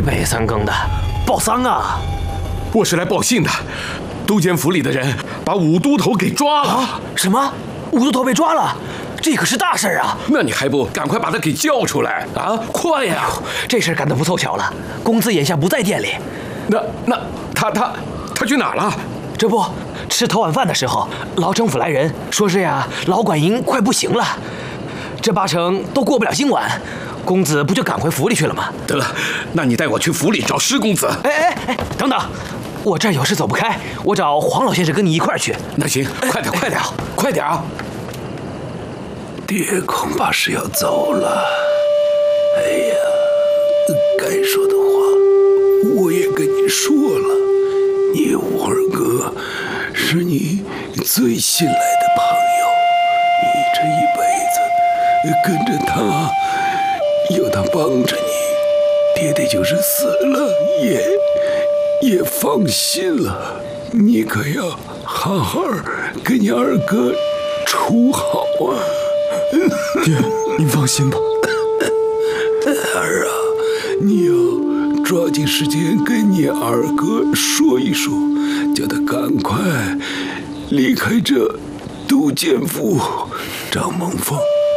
北三更的，报丧啊！ 我是来报信的，都监府里的人把武都头给抓了。 什么？武都头被抓了？这可是大事啊！ 那你还不赶快把他给叫出来啊！快呀！ 这事干得不凑巧了，公子眼下不在店里。 那他去哪儿了？ 这不，吃头晚饭的时候，老城府来人说是呀，老管营快不行了，这八成都过不了今晚。公子不就赶回府里去了吗？ 得了，那你带我去府里找施公子。 哎，等等，我这儿有事走不开，我找黄老先生跟你一块儿去。 那行，快点啊！ 爹恐怕是要走了。哎呀，该说的话我也跟你说了，你武二哥是你最信赖的朋友，你这一辈子跟着他，有他帮着你，爹爹就是死了也放心了。你可要好好跟你二哥处好啊。 爹，您放心吧。 儿啊，你要抓紧时间跟你二哥说一说，叫他赶快离开这都监府。张梦芳，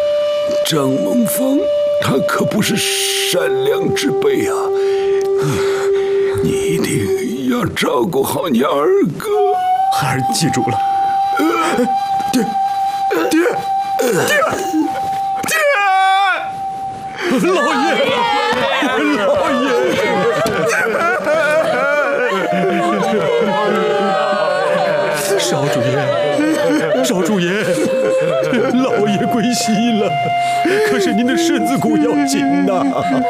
他可不是善良之辈啊！你一定要照顾好你二哥。 孩儿记住了。爹！老爷！少主爷，老爷归西了，可是您的身子骨要紧呐。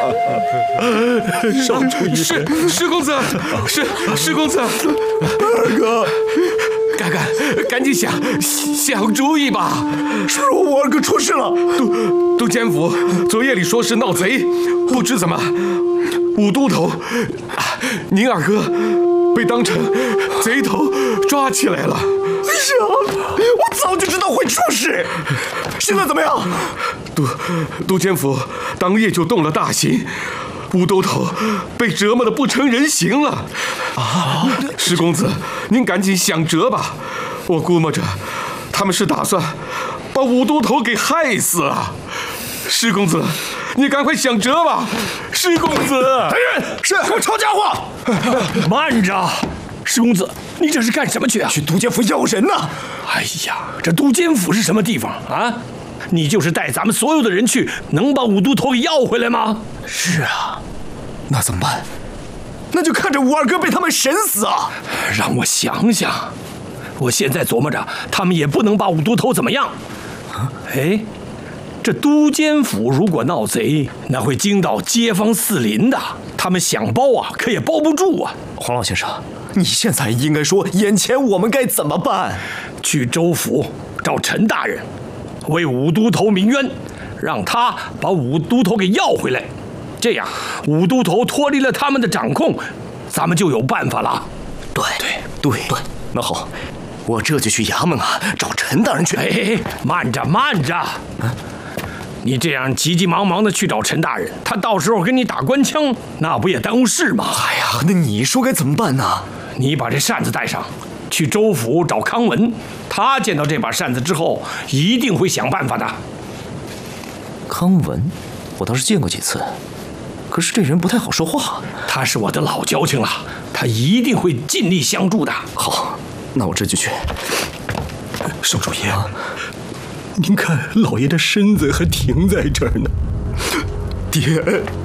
少主爷， 施公子，施公子， 二哥， 赶紧想主意吧。 是我二哥出事了。 都监府昨夜里说是闹贼，不知怎么武都头，您二哥被当成贼头抓起来了。 哎呀，我早就知道会出事。现在怎么样？ 都监府当夜就动了大刑，武都头被折磨得不成人形了。施公子，您赶紧想辙吧。我估摸着他们是打算把武都头给害死啊。施公子，你赶快想辙吧。施公子， 来人，是给我抄家伙。 慢着，施公子，你这是干什么去啊？ 去都监府要人呢。 哎呀，这都监府是什么地方啊？你就是带咱们所有的人去，能把武都头给要回来吗？ 是啊，那怎么办？那就看着武二哥被他们审死啊！ 让我想想，我现在琢磨着，他们也不能把武都头怎么样。哎，这都监府如果闹贼，那会惊到街坊四邻的，他们想包啊，可也包不住啊。 黄老先生，你现在应该说，眼前我们该怎么办？ 去州府找陈大人，为武都头鸣冤，让他把武都头给要回来。这样，武都头脱离了他们的掌控，咱们就有办法了。 对，那好，我这就去衙门啊，找陈大人去。 哎，慢着，你这样急急忙忙的去找陈大人，他到时候跟你打官腔，那不也耽误事吗？ 哎呀，那你说该怎么办呢？ 你把这扇子带上，去州府找康文，他见到这把扇子之后，一定会想办法的。 康文，我倒是见过几次，可是这人不太好说话。 他是我的老交情了，他一定会尽力相助的。 好，那我这就去。 少主爷，您看老爷的身子还停在这儿呢。 爹，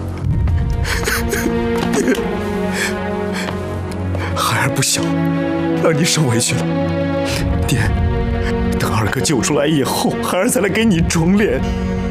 孩儿不小，让你受委屈了。爹，等二哥救出来以后，孩儿再来给你装脸。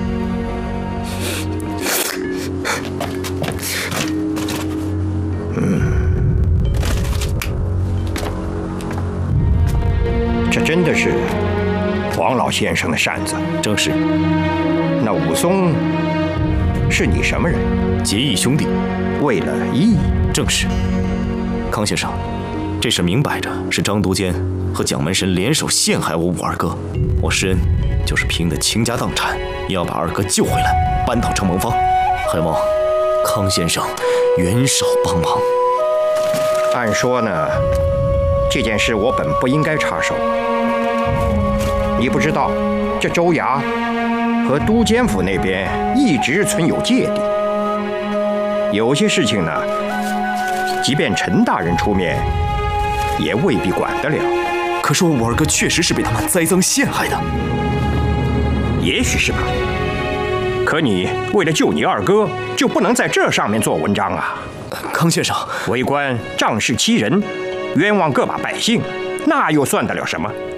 这真的是黄老先生的扇子？ 正是。 那武松是你什么人？ 结义兄弟。 为了义？ 正是。康先生，这事明摆着是张都监和蒋门神联手陷害我武二哥，我施恩就是拼得倾家荡产，也要把二哥救回来，搬到承蒙坊。海王， 康先生援手帮忙。 按说呢，这件事我本不应该插手。你不知道，这州衙和都监府那边一直存有芥蒂。有些事情呢，即便陈大人出面，也未必管得了。 可是我二哥确实是被他们栽赃陷害的。 也许是吧。可你为了救你二哥，就不能在这上面做文章啊？ 康先生， 为官仗势欺人，冤枉个把百姓，那又算得了什么？